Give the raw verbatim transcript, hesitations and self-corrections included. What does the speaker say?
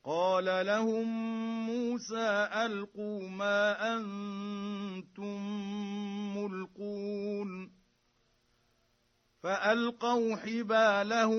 قال لهم موسى ألقوا ما أنتم ملقون فألقوا حبالهم